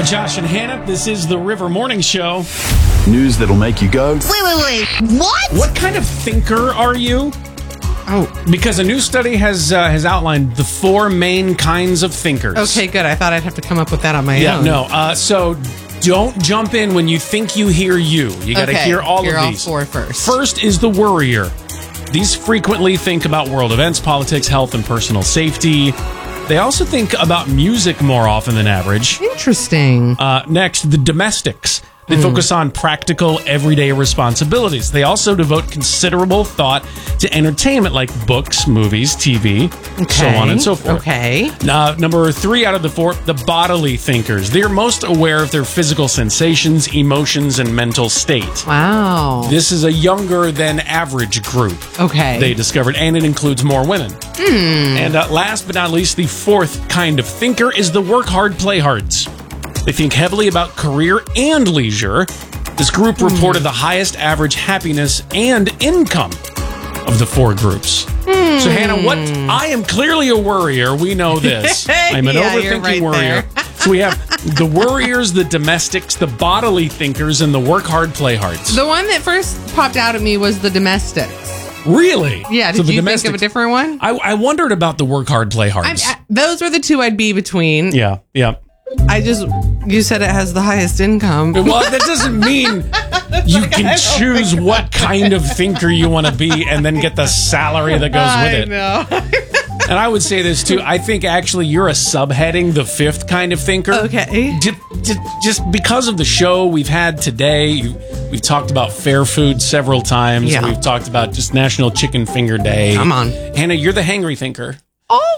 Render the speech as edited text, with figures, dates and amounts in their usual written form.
Josh and Hannah. This is the River Morning Show. News that'll make you go, Wait. What? What kind of thinker are you? Oh, Because a new study has outlined the 4 main kinds of thinkers. okay, good. I thought I'd have to come up with that on my own. So don't jump in when you think you hear you. You got to hear all of these. All 4 first. First is the worrier. These frequently think about world events, politics, health, and personal safety. They also think about music more often than average. Interesting. Next, the domestics. They focus on practical, everyday responsibilities. They also devote considerable thought to entertainment like books, movies, TV, so on and so forth. Okay. Number 3 out of the 4, the bodily thinkers. They're most aware of their physical sensations, emotions, and mental state. Wow. This is a younger than average group. Okay. They discovered, and it includes more women. And last but not least, the 4th kind of thinker is the work hard, play hards. They think heavily about career and leisure. This group reported the highest average happiness and income of the 4 groups. So, Hannah, I am clearly a worrier. We know this. I'm an Yeah, you're overthinking right worrier. there. So we have the worriers, the domestics, the bodily thinkers, and the work hard, play hards. The one that first popped out at me was the domestics. Really? Yeah, So did the you think domestics- of a different one? I wondered about the work hard, play hards. Those were the 2 I'd be between. Yeah. You said it has the highest income. Well, that doesn't mean you can choose what kind of thinker you want to be and then get the salary that goes with it. know. And I would say this too. I think actually you're a subheading, the 5th kind of thinker. Okay. Just because of the show we've had today, we've talked about fair food several times. Yeah. We've talked about just National Chicken Finger Day. Come on. Hannah, you're the hangry thinker. Oh,